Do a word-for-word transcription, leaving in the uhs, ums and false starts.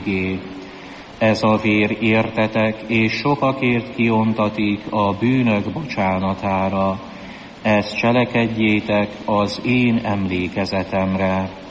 örökségé. Ez a vér értetek és sokakért kiontatik a bűnök bocsánatára. Ezt cselekedjétek az én emlékezetemre.